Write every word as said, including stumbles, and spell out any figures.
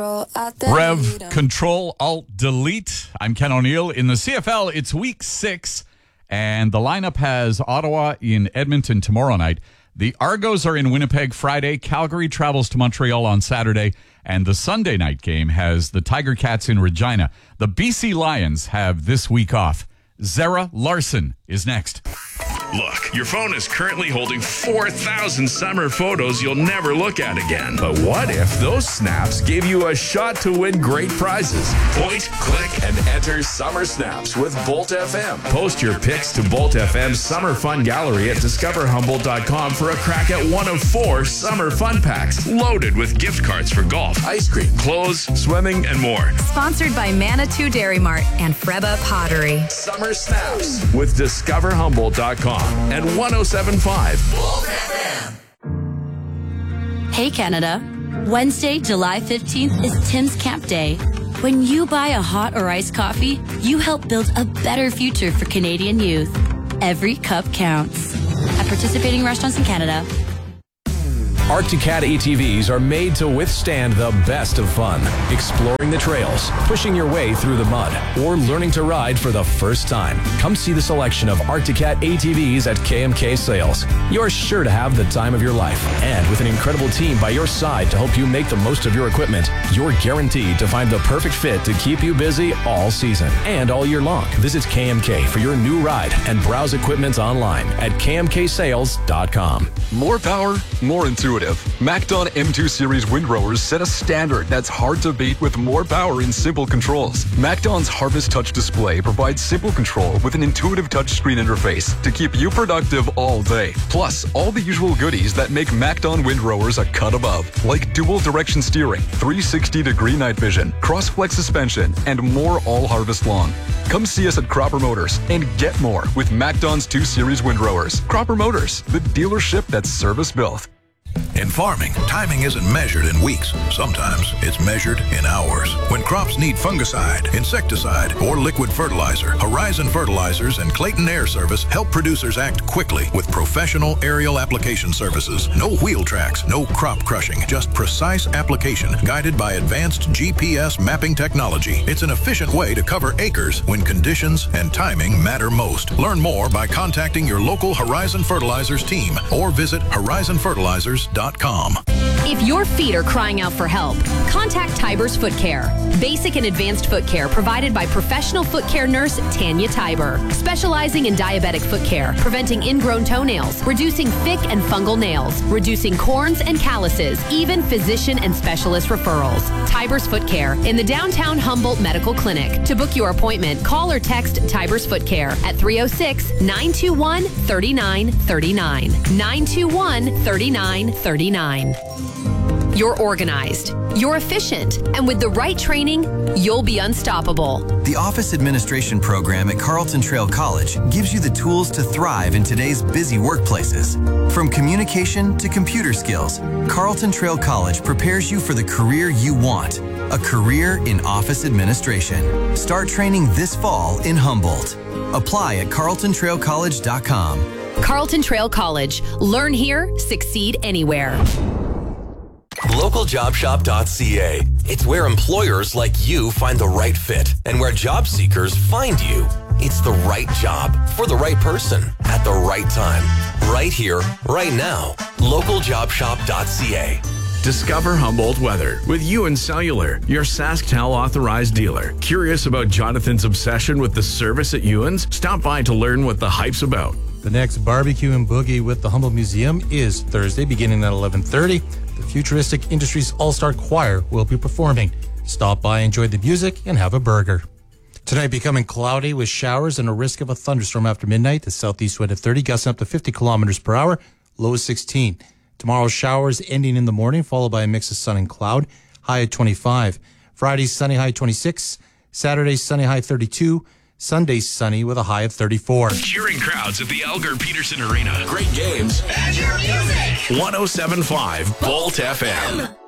Rev, Control, Alt, Delete. I'm Ken O'Neill. In the C F L, it's week six, and the lineup has Ottawa in Edmonton tomorrow night. The Argos are in Winnipeg Friday. Calgary travels to Montreal on Saturday, and the Sunday night game has the Tiger Cats in Regina. The B C Lions have this week off. Zara Larson is next. Look, your phone is currently holding four thousand summer photos you'll never look at again. But what if those snaps gave you a shot to win great prizes? Point, click, and enter Summer Snaps with Bolt F M. Post your pics to Bolt F M's Summer Fun Gallery at discover humboldt dot com for a crack at one of four summer fun packs loaded with gift cards for golf, ice cream, clothes, swimming, and more. Sponsored by Manitou Dairy Mart and Freba Pottery. Summer Snaps with discover humboldt dot com. And one oh seven point five. Bolt F M. Hey Canada, Wednesday, July fifteenth is Tim's Camp Day. When you buy a hot or iced coffee, you help build a better future for Canadian youth. Every cup counts. At participating restaurants in Canada. Arcticat A T Vs are made to withstand the best of fun. Exploring the trails, pushing your way through the mud, or learning to ride for the first time. Come see the selection of Arcticat A T Vs at K M K Sales. You're sure to have the time of your life. And with an incredible team by your side to help you make the most of your equipment, you're guaranteed to find the perfect fit to keep you busy all season and all year long. Visit K M K for your new ride and browse equipment online at k m k sales dot com. More power, more intuitive. MacDon M two Series windrowers set a standard that's hard to beat with more power and simple controls. MacDon's Harvest Touch display provides simple control with an intuitive touchscreen interface to keep you productive all day. Plus, all the usual goodies that make MacDon windrowers a cut above, like dual direction steering, three sixty degree night vision, cross-flex suspension, and more all harvest long. Come see us at Cropper Motors and get more with MacDon's two Series windrowers. Cropper Motors, the dealership that's service built. In farming, timing isn't measured in weeks. Sometimes it's measured in hours. When crops need fungicide, insecticide, or liquid fertilizer, Horizon Fertilizers and Clayton Air Service help producers act quickly with professional aerial application services. No wheel tracks, no crop crushing, just precise application guided by advanced G P S mapping technology. It's an efficient way to cover acres when conditions and timing matter most. Learn more by contacting your local Horizon Fertilizers team or visit horizon fertilizers dot com. If your feet are crying out for help, contact Tiber's Foot Care. Basic and advanced foot care provided by professional foot care nurse Tanya Tiber, specializing in diabetic foot care, preventing ingrown toenails, reducing thick and fungal nails, reducing corns and calluses, even physician and specialist referrals. Tiber's Foot Care in the downtown Humboldt Medical Clinic. To book your appointment, call or text Tiber's Foot Care at three oh six, nine two one, three nine three nine. nine two one, three nine three nine. You're organized, you're efficient, and with the right training, you'll be unstoppable. The Office Administration program at Carleton Trail College gives you the tools to thrive in today's busy workplaces. From communication to computer skills, Carleton Trail College prepares you for the career you want, a career in office administration. Start training this fall in Humboldt. Apply at carleton trail college dot com. Carleton Trail College. Learn here, succeed anywhere. local job shop dot c a. It's where employers like you find the right fit and where job seekers find you. It's the right job for the right person at the right time. Right here, right now. local job shop dot c a. Discover Humboldt weather with Ewan Cellular, your SaskTel authorized dealer. Curious about Jonathan's obsession with the service at Ewan's? Stop by to learn what the hype's about. The next Barbecue and Boogie with the Humboldt Museum is Thursday, beginning at eleven thirty. The Futuristic Industries All-Star Choir will be performing. Stop by, enjoy the music, and have a burger. Tonight becoming cloudy with showers and a risk of a thunderstorm after midnight. The southeast wind at thirty, gusting up to fifty kilometers per hour, low sixteen. Tomorrow, showers ending in the morning, followed by a mix of sun and cloud, high at twenty-five. Friday, sunny, high twenty-six. Saturday, sunny, high thirty-two. Sunday, sunny with a high of thirty-four. Cheering crowds at the Elgar Peterson Arena. Great games. And your music. one oh seven point five Bolt F M.